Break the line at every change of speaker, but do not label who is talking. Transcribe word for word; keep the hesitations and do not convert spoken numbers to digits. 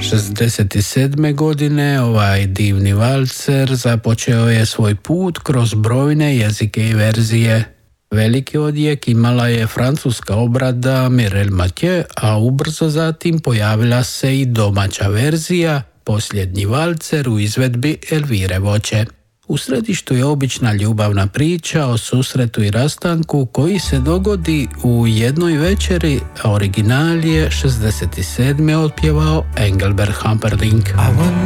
šezdeset sedme. godine ovaj divni valcer započeo je svoj put kroz brojne jezike i verzije. Veliki odjek imala je francuska obrada Mireille Mathieu, a ubrzo zatim pojavila se i domaća verzija, Posljednji valcer u izvedbi Elvire Voće. U središtu je obična ljubavna priča o susretu i rastanku koji se dogodi u jednoj večeri, a original je šezdeset sedme. otpjevao Engelbert Humperdinck.